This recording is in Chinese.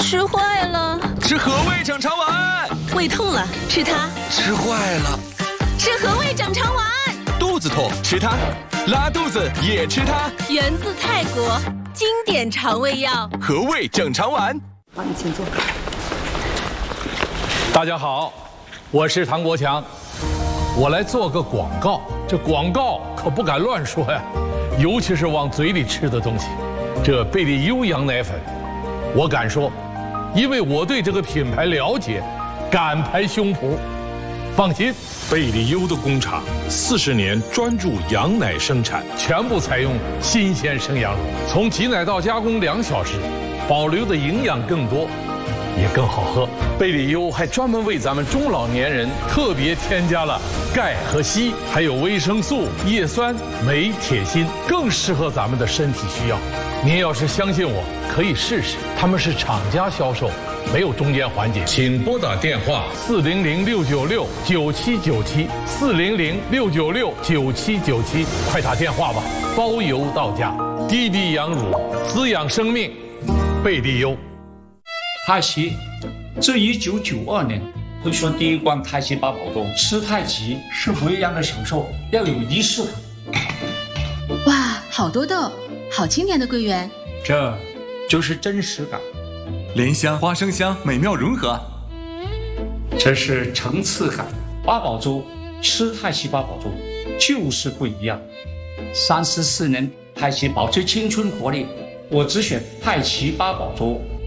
吃坏了。 吃和味整肠丸。 胃痛了，吃它。 吃坏了。 吃和味整肠丸。 肚子痛，吃它。拉肚子也吃它。 源自泰国，经典肠胃药。 和味整肠丸。 好，你请坐。 大家好，我是唐国强，我来做个广告。这广告可不敢乱说呀，尤其是往嘴里吃的东西。这贝利优羊奶粉，我敢说，因为我对这个品牌了解，敢拍胸脯。放心， 贝利优的工厂40年专注羊奶生产， 全部采用新鲜生羊乳，从挤奶到加工2小时，保留的营养更多，也更好喝。贝利优还专门为咱们中老年人特别添加了钙和硒，还有维生素、叶酸、镁、铁、锌，更适合咱们的身体需要。您要是相信我，可以试试。他们是厂家销售，没有中间环节。请拨打电话400-696-9797，400-696-9797，快打电话吧，包邮到家。低低羊乳，滋养生命，贝利优。 太极，自1992年推出第一罐太极八宝粥，吃太极是不一样的享受，要有仪式感。 哇，好多豆，好清甜的桂圆， 这就是真实感。 莲香、花生香美妙融合， 这是层次感。八宝粥，吃太极八宝粥就是不一样。34年太极保持青春活力，我只选太极八宝粥。